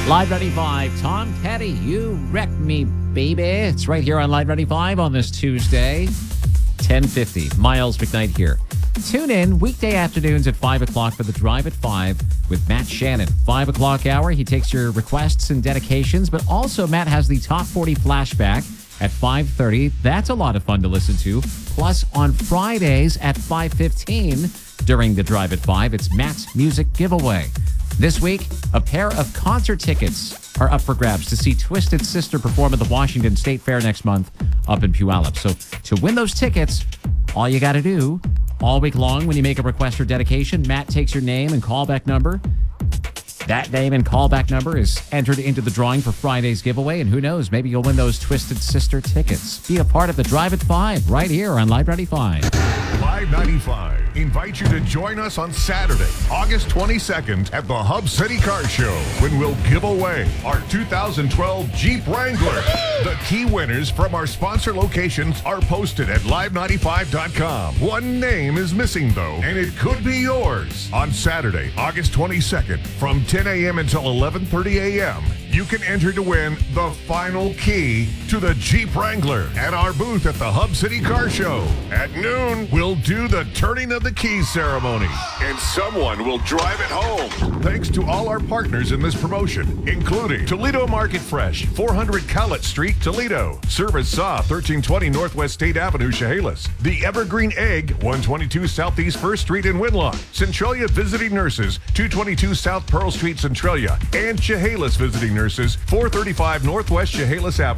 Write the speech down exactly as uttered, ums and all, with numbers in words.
Live ninety-five, Tom Petty, you wreck me, baby. It's right here on Live ninety-five on this Tuesday, ten fifty. Miles McKnight here. Tune in weekday afternoons at five o'clock for the Drive at five with Matt Shannon. five o'clock hour, he takes your requests and dedications, but also Matt has the Top forty flashback at five thirty. That's a lot of fun to listen to. Plus, on Fridays at five fifteen during the Drive at five, it's Matt's Music Giveaway. This week, a pair of concert tickets are up for grabs to see Twisted Sister perform at the Washington State Fair next month up in Puyallup. So to win those tickets, all you got to do all week long when you make a request or dedication, Matt takes your name and callback number. That name and callback number is entered into the drawing for Friday's giveaway, and who knows, maybe you'll win those Twisted Sister tickets. Be a part of the Drive at five right here on Live ninety-five. Live ninety-five invite you to join us on Saturday, August twenty-second at the Hub City Car Show when we'll give away our two thousand twelve Jeep Wrangler. The key winners from our sponsor locations are posted at live ninety-five dot com. One name is missing, though, and it could be yours. On Saturday, August twenty-second from ten a.m. until eleven thirty a.m., you can enter to win the final key to the Jeep Wrangler at our booth at the Hub City Car Show. At noon, we'll do the turning of the keys ceremony, and someone will drive it home. Thanks to all our partners in this promotion, including Toledo Market Fresh, four hundred Cowlett Street, Toledo. Service Saw, thirteen twenty Northwest State Avenue, Chehalis. The Evergreen Egg, one twenty-two Southeast first Street in Winlock. Centralia Visiting Nurses, two twenty-two South Pearl Street, Centralia. And Chehalis Visiting Nurses, four thirty-five Northwest Chehalis Avenue.